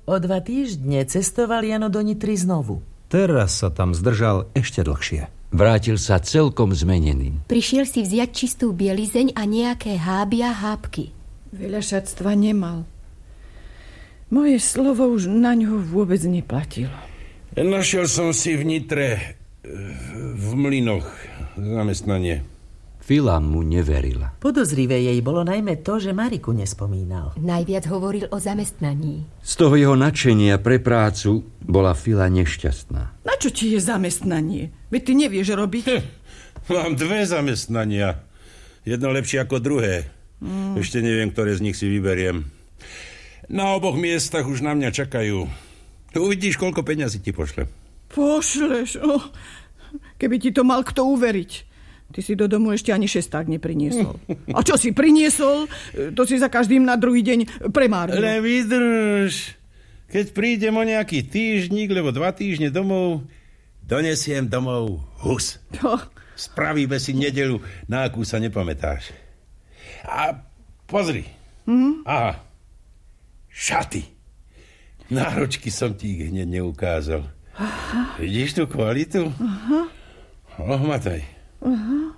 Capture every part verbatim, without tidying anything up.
O dva týždne cestoval Jano do Nitry znovu. Teraz sa tam zdržal ešte dlhšie. Vrátil sa celkom zmenený. Prišiel si vziať čistú bielizeň a nejaké háby a hápky. Veľa šatstva nemal. Moje slovo už na ňo vôbec neplatilo. Našiel som si v Nitre v mlynoch zamestnanie. Fila mu neverila. Podozrivé jej bolo najmä to, že Mariku nespomínal. Najviac hovoril o zamestnaní. Z toho jeho nadšenia pre prácu bola Fila nešťastná. Na čo ti je zamestnanie? Veď ty nevieš robiť. Hm, mám dve zamestnania. Jedno lepšie ako druhé. Mm. Ešte neviem, ktoré z nich si vyberiem. Na oboch miestach už na mňa čakajú. Uvidíš, koľko peňazí ti pošle. Pošleš? Oh, keby ti to mal kto uveriť. Ty si do domu ešte ani šesták nepriniesol. A čo si priniesol, to si za každým na druhý deň premárnil. Ale vydrž. Keď prídem o nejaký týždník, lebo dva týždne domov, donesiem domov hus. To. Spravíme si nedeľu, na akú sa nepamätáš. A pozri. Mm? Aha. Šaty. Náročky som ti ich hneď neukázal. Aha. Vidíš tú kvalitu? Aha. Ohmataj. Aha.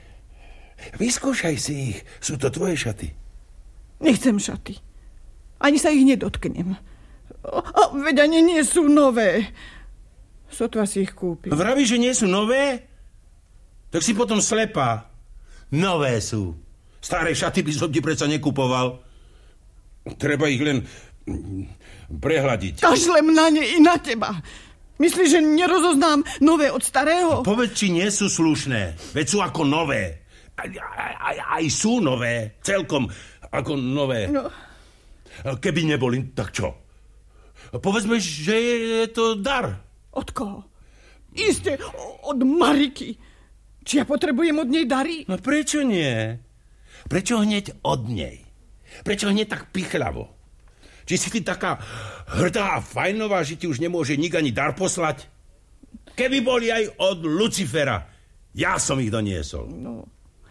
Vyskúšaj si ich. Sú to tvoje šaty. Nechcem šaty. Ani sa ich nedotknem. A veď ani nie sú nové. Sotva si ich kúpil. Vravíš, že nie sú nové? Tak si potom slepá. Nové sú. Staré šaty by som ti predsa nekupoval. Treba ich len prehľadiť. Kašlem na ne i na teba. Myslíš, že nerozoznám nové od starého? Povedz, či nie sú slušné. Veď sú ako nové. Aj, aj, aj, aj sú nové. Celkom ako nové. No. Keby neboli, tak čo? Povedzme, že je to dar. Od koho? Isté, od Mariky. Či ja potrebujem od nej dary? No prečo nie? Prečo hneď od nej? Prečo hneď tak pichľavo? Či si ty taká hrdá a fajnová, že ti už nemôže nik ani dar poslať? Keby boli aj od Lucifera, ja som ich doniesol. No.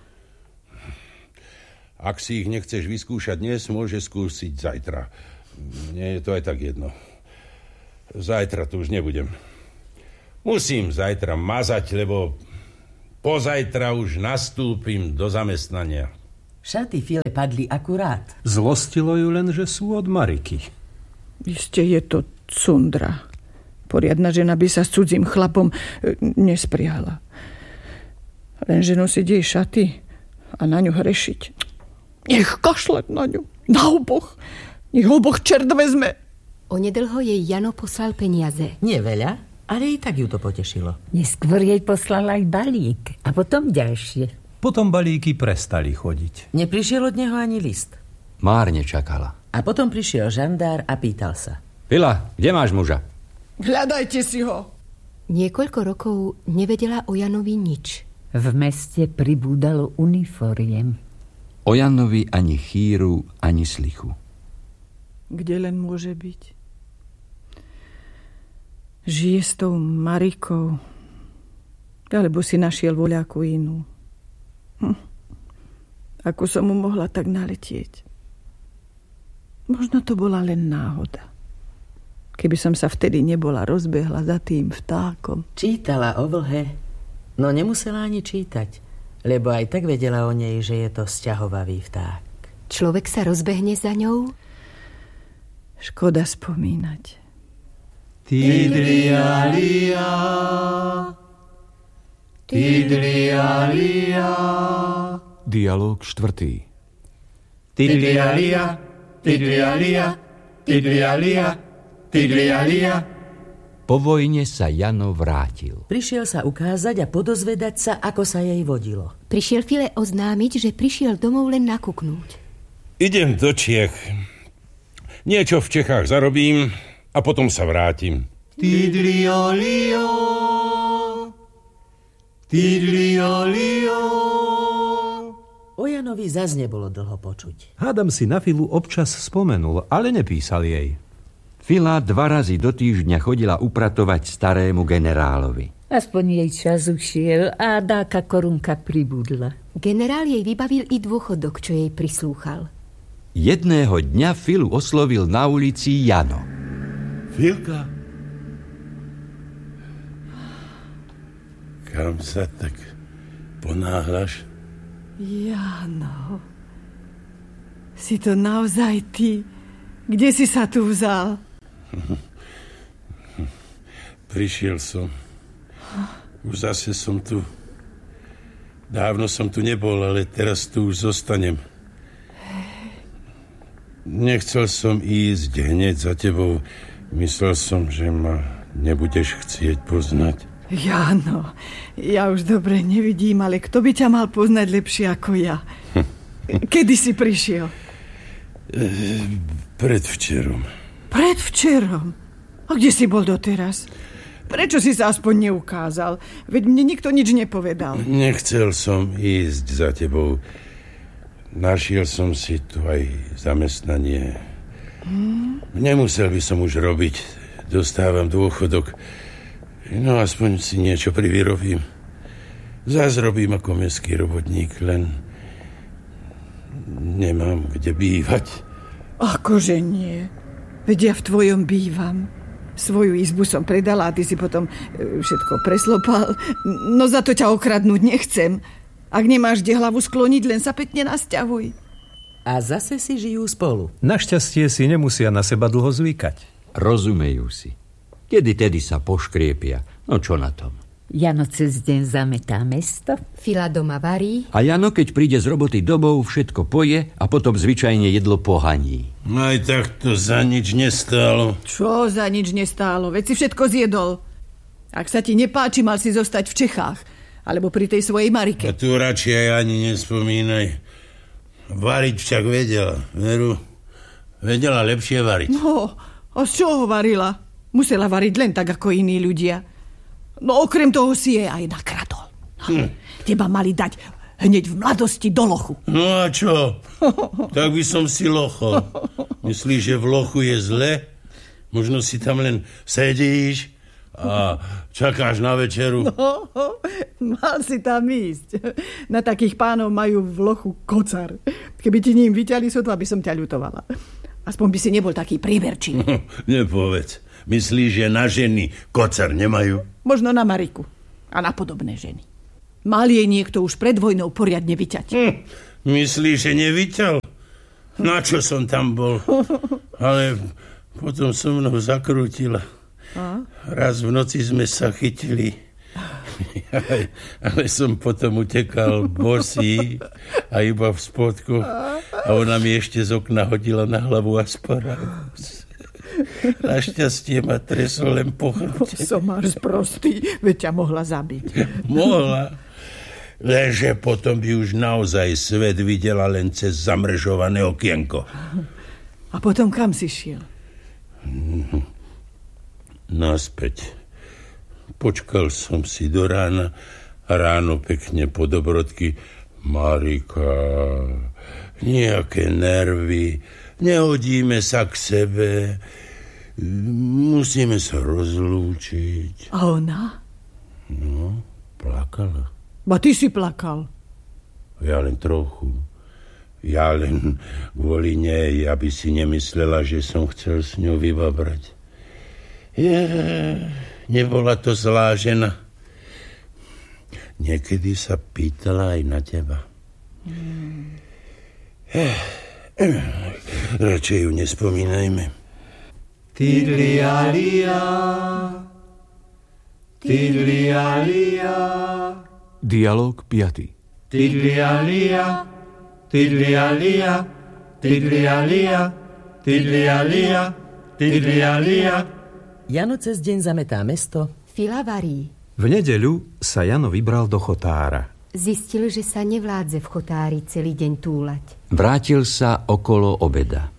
Ak si ich nechceš vyskúšať dnes, môže skúsiť zajtra. Nie je to aj tak jedno. Zajtra tu už nebudem. Musím zajtra mazať, lebo pozajtra už nastúpim do zamestnania. Šaty File padli akurát. Zlostilo ju len, že sú od Mariky. Isté je to cundra. Poriadna žena by sa s cudzím chlapom nespriala. Lenže nosiť jej šaty a na ňu hrešiť. Nech kašľať na ňu. Na oboch. Nech oboch čert vezme. Onedlho jej Jano poslal peniaze. Nie veľa, ale i tak ju to potešilo. Neskôr jej poslal aj balík a potom ďalšie. Potom balíky prestali chodiť. Neprišiel od neho ani list. Márne čakala. A potom prišiel žandár a pýtal sa. Fila, kde máš muža? Hľadajte si ho. Niekoľko rokov nevedela o Janovi nič. V meste pribúdalo uniforiem. O Janovi ani chýru, ani slichu. Kde len môže byť? Žije s tou Marikou. Alebo si našiel voľakú inú. Hm. Ako som mu mohla tak naletieť? Možno to bola len náhoda. Keby som sa vtedy nebola rozbehla za tým vtákom. Čítala o vlhe, no nemusela ani čítať, lebo aj tak vedela o nej, že je to sťahovavý vták. Človek sa rozbehne za ňou? Škoda spomínať. Tidlialia, Tidlialia. Dialóg štvrtý. Tidlialia, Tidlialia, Tidlialia, Tidlialia. Po vojne sa Jano vrátil. Prišiel sa ukázať a podozvedať sa, ako sa jej vodilo. Prišiel File oznámiť, že prišiel domov len nakuknúť. Idem do Čiech. Niečo v Čechách zarobím a potom sa vrátim. Tidlialia, Tidlialia. O Janovi zas nebolo dlho počuť. Hádam si na Filu občas spomenul, ale nepísal jej. Fila dva razy do týždňa chodila upratovať starému generálovi. Aspoň jej čas ušiel a dáka korunka pribudla. Generál jej vybavil i dôchodok, čo jej prislúchal. Jedného dňa Filu oslovil na ulici Jano. Vilka? Kam sa tak ponáhľaš? Jano, si to naozaj ty? Kde si sa tu vzal? Prišiel som. Už zase som tu. Dávno som tu nebol, ale teraz tu už zostanem. Nechcel som ísť hneď za tebou. Myslel som, že ma nebudeš chcieť poznať. Jano, ja už dobre nevidím, ale kto by ťa mal poznať lepšie ako ja? Kedy si prišiel? Predvčerom. Predvčerom? A kde si bol doteraz? Prečo si sa aspoň neukázal? Veď mne nikto nič nepovedal. Nechcel som ísť za tebou. Našiel som si tu aj zamestnanie. Hmm? Nemusel by som už robiť. Dostávam dôchodok. No aspoň si niečo privyrobím. Zás robím ako mestský robotník, len nemám kde bývať. Akože nie? Veď ja v tvojom bývam. Svoju izbu som predala a ty si potom všetko preslopal. No za to ťa okradnúť nechcem. Ak nemáš kde hlavu skloniť, len sa pekne nasťahuj. A zase si žijú spolu. Našťastie si nemusia na seba dlho zvykať. Rozumejú si. Kedy tedy sa poškriepia. No čo na tom? Jano cez deň zametá mesto. Fila doma varí. A Jano, keď príde z roboty domov, všetko poje a potom zvyčajne jedlo pohaní. No aj tak to za nič nestálo. Čo za nič nestálo? Veď si všetko zjedol. Ak sa ti nepáči, mal si zostať v Čechách. Alebo pri tej svojej Marike. A tu radšej ani nespomínaj. Variť však vedela, veru. Vedela lepšie variť. No, a z čoho varila? Musela variť len tak, ako iní ľudia. No okrem toho si je aj nakradol. No, hm. Teba mali dať hneď v mladosti do lochu. No a čo? Tak by som si lochol. Myslíš, že v lochu je zle? Možno si tam len sedíš a čakáš na večeru. No, mal si tam ísť. Na takých pánov majú v lochu kocar. Keby ti ním vyťali sotva, by som ťa ľutovala. Aspoň by si nebol taký príverčivý. Nepovedz. Myslíš, že na ženy kocar nemajú? Možno na Mariku a na podobné ženy. Mal jej niekto už pred vojnou poriadne vyťať. Hm, myslíš, že nevyťal? Na čo som tam bol? Ale potom so mnou zakrútila. A? Raz v noci sme sa chytili. Ale, ale som potom utekal bosý a iba v spodku. A ona mi ešte z okna hodila na hlavu asparagus. Našťastie ma tresol len po chrbte. Somáš sprostý, veď ťa mohla zabiť. Mohla. Lenže potom by už naozaj svet videla len cez zamrežované okienko. A potom kam si šiel? Naspäť. Počkal som si do rána a ráno pekne po dobrodky. Marika, nejaké nervy, nehodíme sa k sebe, musíme sa rozlúčiť. A ona? No, plakala. Ba ty si plakal. Ja len trochu. Ja len kvôli nej, aby si nemyslela, že som chcel s ňou vybabrať. Je, nebola to zlá žena. Niekedy sa pýtala aj na teba. Hmm. Eh, eh, radšej ju nespomínajme. Tidlialia, tidlialia. Dialóg piaty. Tidlialia, tidlialia, tidlialia, tidlialia, tidlialia. Jano cez deň zametá mesto. Fila varí. V nedeľu sa Jano vybral do chotára. Zistil, že sa nevládze v chotári celý deň túlať. Vrátil sa okolo obeda.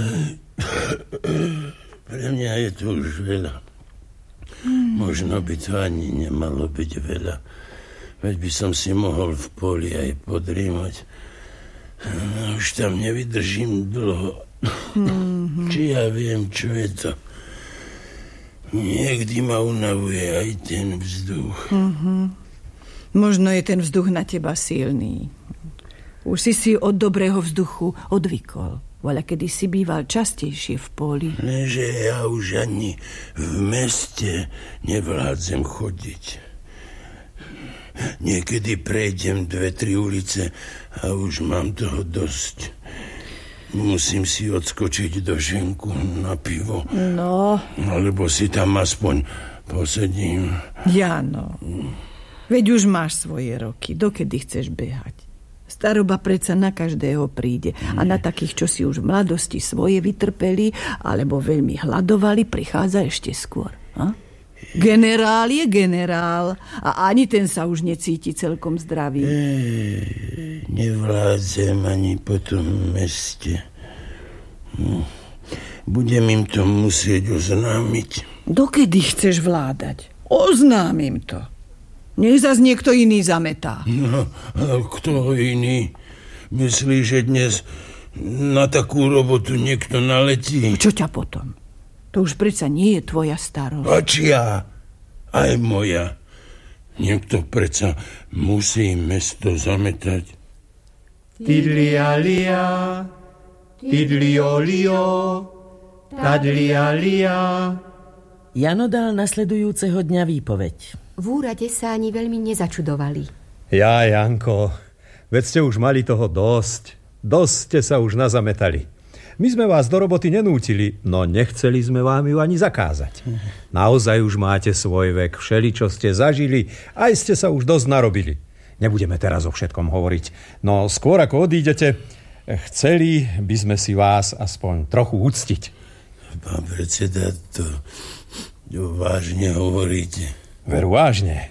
Pre mňa je to už veľa. Možno by to ani nemalo byť veľa. Veď by som si mohol v poli aj podrímať. No, už tam nevydržím dlho. Mm-hmm. Či ja viem, čo je to. Niekdy ma unavuje aj ten vzduch. Mm-hmm. Možno je ten vzduch na teba silný. Už si si od dobrého vzduchu odvykol. Voľa, kedy si býval častejšie v poli. Že ja už ani v meste nevládzem chodiť. Niekedy prejdem dve, tri ulice a už mám toho dosť. Musím si odskočiť do ženku na pivo. No. Alebo si tam aspoň posedím. Jano, veď už máš svoje roky. Dokedy chceš behať? Staroba predsa na každého príde. A na takých, čo si už v mladosti svoje vytrpeli alebo veľmi hladovali, prichádza ešte skôr. A? Generál je generál a ani ten sa už necíti celkom zdravý. E, nevládzem ani po tom meste. Budem im to musieť oznámiť. Dokedy chceš vládať? Oznámim to. Nech zas niekto iný zametá. No, a kto iný? Myslíš, že dnes na takú robotu niekto naletí? Čo ťa potom? To už predsa nie je tvoja starosť. A čia? Aj moja. Niekto predsa musí mesto zametať. Tidlialia, tidliolio, tadlialia. Jano dal nasledujúceho dňa výpoveď. V úrade sa ani veľmi nezačudovali. Ja, Janko, veď ste už mali toho dosť. Dosť ste sa už nazametali. My sme vás do roboty nenútili, no nechceli sme vám ju ani zakázať. Naozaj už máte svoj vek, všeličo ste zažili, aj ste sa už dosť narobili. Nebudeme teraz o všetkom hovoriť, no skôr ako odídete, chceli by sme si vás aspoň trochu uctiť. Pán predseda, to, to vážne hovoríte. Veru vážne.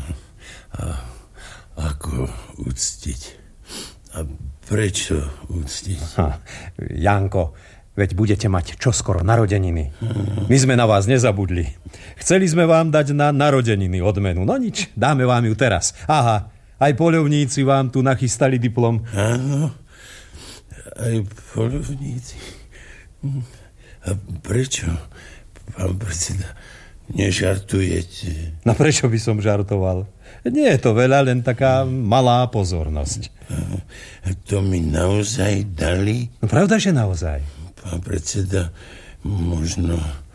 A ako uctiť? A prečo uctiť? Ha, Janko, veď budete mať čoskoro narodeniny. My sme na vás nezabudli. Chceli sme vám dať na narodeniny odmenu. No nič, dáme vám ju teraz. Aha, aj poľovníci vám tu nachystali diplom. Áno, aj poľovníci. A prečo, pán predseda, nežartujete? No prečo by som žartoval? Nie je to veľa, len taká malá pozornosť. A to mi naozaj dali? No pravda, že naozaj. Pán predseda, možno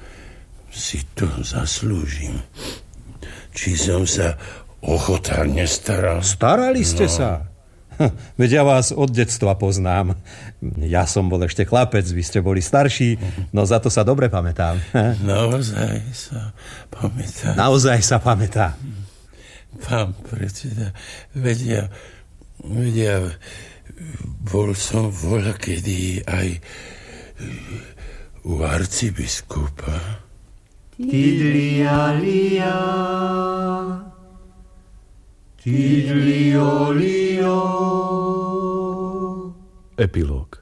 si to zaslúžim. Či som sa ochotárne staral? Starali ste no. sa? Veď ja vás od detstva poznám. Ja som bol ešte chlapec, vy ste boli starší, no za to sa dobre pamätám. Naozaj sa pamätám. Naozaj sa pamätám. Pán predseda, vedia, vedia, bol som voľakedy aj u arcibiskupa. Tidlialia, tidliolio. Epilóg.